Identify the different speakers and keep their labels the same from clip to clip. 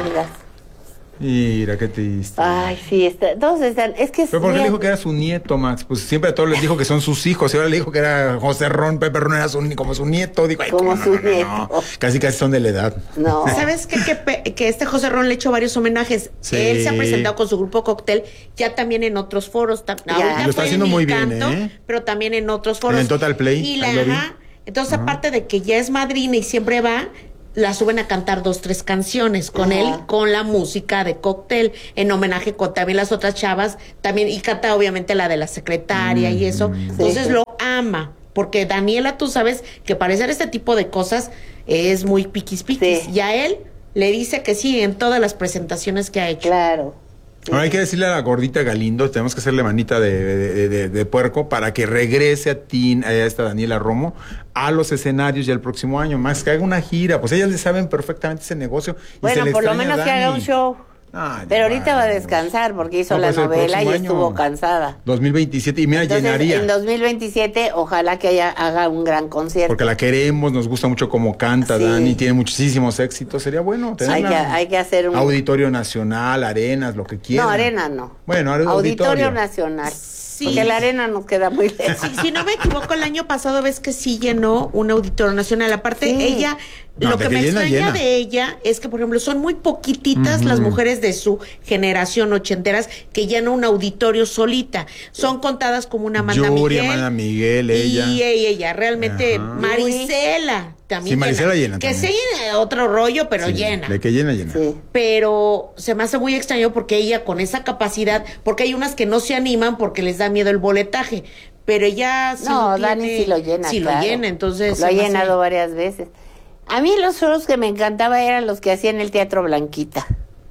Speaker 1: amigas.
Speaker 2: Mira, qué triste.
Speaker 1: Ay, sí, todos están, es que...
Speaker 2: ¿Pero por qué le dijo que era su nieto, Max? Pues siempre a todos les dijo que son sus hijos, y ahora le dijo que era José Ron, Pepe Ron era como su nieto. Digo, ay,
Speaker 1: como
Speaker 2: no,
Speaker 1: su
Speaker 2: no, no,
Speaker 1: nieto.
Speaker 2: no. Casi son de la edad.
Speaker 1: No.
Speaker 3: ¿Sabes qué? Que este José Ron le ha hecho varios homenajes.
Speaker 2: Sí.
Speaker 3: Él se ha presentado con su grupo Cóctel, ya también en otros foros.
Speaker 1: Ya.
Speaker 2: Lo está haciendo muy bien,
Speaker 3: pero también en otros foros.
Speaker 2: En el Total Play,
Speaker 3: Y
Speaker 2: ahí lo vi.
Speaker 3: entonces, aparte de que ya es madrina y siempre va, la suben a cantar 2, 3 canciones con él, con la música de Cóctel, en homenaje con también las otras chavas, también, y canta obviamente la de la secretaria y eso. Entonces lo ama, porque Daniela, tú sabes que para hacer este tipo de cosas es muy piquis. Y a él le dice que sí en todas las presentaciones que ha hecho.
Speaker 1: Claro.
Speaker 2: Ahora hay que decirle a la gordita Galindo, tenemos que hacerle manita de puerco para que regrese a esta Daniela Romo a los escenarios ya el próximo año, más que haga una gira, pues ellas le saben perfectamente ese negocio.
Speaker 1: Bueno, por lo menos que haga un show.
Speaker 2: Ay,
Speaker 1: pero ahorita va a descansar porque hizo la novela y estuvo cansada.
Speaker 2: 2027, y mira, entonces, llenaría.
Speaker 1: En 2027, ojalá que haga un gran concierto.
Speaker 2: Porque la queremos, nos gusta mucho cómo canta, Dani, tiene muchísimos éxitos, sería bueno.
Speaker 1: Hay que hacer un...
Speaker 2: Auditorio Nacional, Arenas, lo que quieran.
Speaker 1: No, Arena no.
Speaker 2: Bueno,
Speaker 1: Auditorio Nacional. Sí. Porque la arena nos queda muy lejos.
Speaker 3: Si no me equivoco, el año pasado ves que sí llenó un auditorio nacional. Aparte, ella, lo que me extraña de ella es que, por ejemplo, son muy poquititas las mujeres de su generación ochenteras que llenan un auditorio solita. Son contadas como una Amanda Miguel.
Speaker 2: Amanda Miguel, ella.
Speaker 3: Y ella, realmente, Marisela. También
Speaker 2: sí, Marisela llena
Speaker 3: que se llena otro rollo, pero llena.
Speaker 2: De que llena.
Speaker 1: Sí.
Speaker 3: Pero se me hace muy extraño porque ella con esa capacidad, porque hay unas que no se animan porque les da miedo el boletaje, pero ella
Speaker 1: Dani sí lo llena.
Speaker 3: Sí claro. Lo llena, entonces...
Speaker 1: Lo ha llenado varias veces. A mí los shows que me encantaba eran los que hacía en el Teatro Blanquita.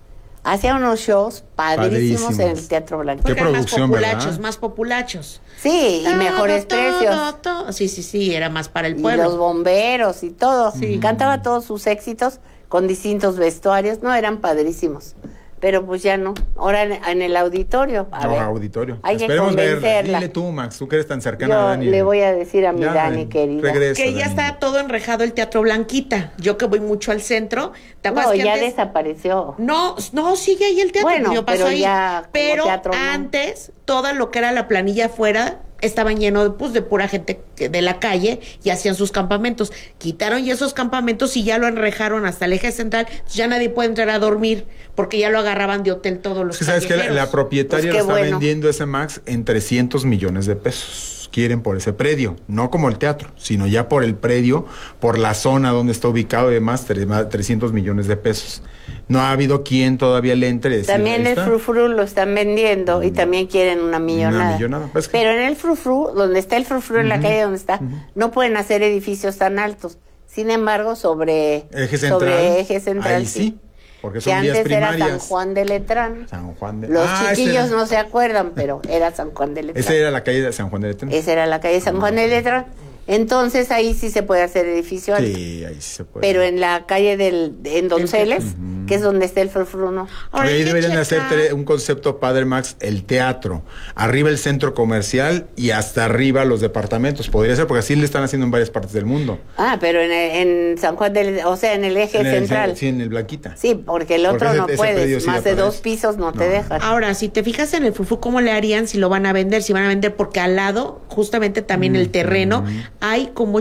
Speaker 1: Hacía unos shows padrísimos en el Teatro Blanquita.
Speaker 2: Qué producción,
Speaker 3: más populachos.
Speaker 1: Sí, y mejores precios.
Speaker 3: Sí, era más para el pueblo.
Speaker 1: Y los bomberos y todo. Sí. Cantaba todos sus éxitos con distintos vestuarios. No, eran padrísimos. Pero pues ya no. Ahora en el auditorio.
Speaker 2: Auditorio.
Speaker 1: Hay
Speaker 2: Esperemos
Speaker 1: que convencerla.
Speaker 2: Verla. Dile tú, Max, tú que eres tan cercana a Dani.
Speaker 1: Le voy a decir a mi Dani, querida.
Speaker 3: Que ya está todo enrejado el Teatro Blanquita. Yo que voy mucho al centro.
Speaker 1: No, ya antes desapareció.
Speaker 3: No, sigue ahí el teatro.
Speaker 1: Bueno,
Speaker 3: yo paso
Speaker 1: pero
Speaker 3: ahí.
Speaker 1: ya
Speaker 3: pero
Speaker 1: teatro,
Speaker 3: antes, todo lo que era la planilla afuera estaban llenos de pura gente de la calle y hacían sus campamentos. Quitaron ya esos campamentos y ya lo enrejaron hasta el eje central. Ya nadie puede entrar a dormir porque ya lo agarraban de hotel todos los
Speaker 2: ¿Sabes que la propietaria
Speaker 1: pues
Speaker 2: lo está vendiendo ese Max en 300 millones de pesos? Quieren por ese predio, no como el teatro, sino ya por el predio, por la zona donde está ubicado y demás, 300 millones de pesos. No ha habido quien todavía le entre.
Speaker 1: También el frufru lo están vendiendo y también quieren una millonada.
Speaker 2: Pues
Speaker 1: pero en el frufru, donde está el frufru en la calle donde está, no pueden hacer edificios tan altos. Sin embargo, sobre eje central
Speaker 2: ahí sí. Porque son
Speaker 1: que
Speaker 2: vías
Speaker 1: antes
Speaker 2: primarias.
Speaker 1: era San Juan de Letrán. Los chiquillos no se acuerdan, pero era San Juan de Letrán.
Speaker 2: Esa era la calle de San Juan de Letrán.
Speaker 1: Esa era la calle de San Juan de Letrán. Entonces ahí sí se puede hacer edificio alto.
Speaker 2: Sí, ahí sí se puede.
Speaker 1: Pero en la calle en Donceles, que es donde está el frufru, no.
Speaker 2: Ahora ahí deberían hacer un concepto padre, Max, el teatro. Arriba el centro comercial y hasta arriba los departamentos. Podría ser, porque así le están haciendo en varias partes del mundo.
Speaker 1: Pero en San Juan o sea, en el eje central.
Speaker 2: Sí, en el Blanquita.
Speaker 1: Sí, porque el otro no puedes. Más de 2 pisos no te dejan.
Speaker 3: Ahora, si te fijas en el frufru, ¿cómo le harían si lo van a vender? Si van a vender, porque al lado, justamente también el terreno, hay como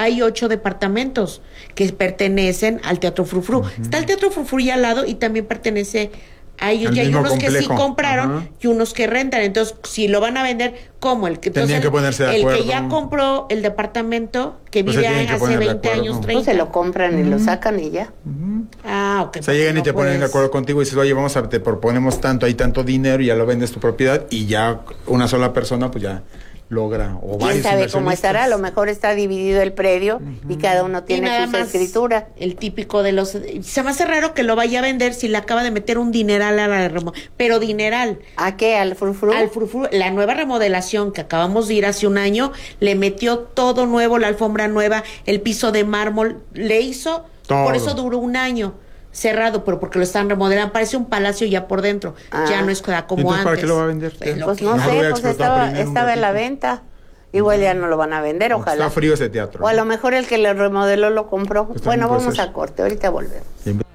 Speaker 3: 8 departamentos que pertenecen al Teatro Frufru. Está el Teatro Frufru ya al lado y también pertenece a ellos. Y hay unos complejo. Que sí compraron y unos que rentan. Entonces, si lo van a vender, ¿cómo?
Speaker 2: Tendrían que ponerse de acuerdo.
Speaker 3: El que ya compró el departamento, que vive hace 20 años, 30.
Speaker 1: Pues se lo compran y lo sacan y ya.
Speaker 3: Ok.
Speaker 2: O sea, llegan y te ponen de acuerdo contigo y dices, oye, te proponemos tanto, hay tanto dinero y ya lo vendes tu propiedad y ya una sola persona pues ya logra, o varios.
Speaker 1: ¿Quién sabe cómo estará? A lo mejor está dividido el predio y cada uno tiene su escritura.
Speaker 3: El típico de los... Se me hace raro que lo vaya a vender si le acaba de meter un dineral a la remodelación. Pero dineral.
Speaker 1: ¿A qué? ¿Al frufru?
Speaker 3: Al frufru. La nueva remodelación que acabamos de ir hace un año, le metió todo nuevo, la alfombra nueva, el piso de mármol, le hizo... Todo. Por eso duró un año cerrado, pero porque lo están remodelando, parece un palacio ya por dentro, ya no es como antes.
Speaker 2: ¿Para qué lo va a vender?
Speaker 1: Pues no sé, pues estaba en la venta. Igual ya no lo van a vender, ojalá.
Speaker 2: Está frío ese teatro.
Speaker 1: O a lo mejor el que lo remodeló lo compró. Bueno, vamos a corte, ahorita volvemos.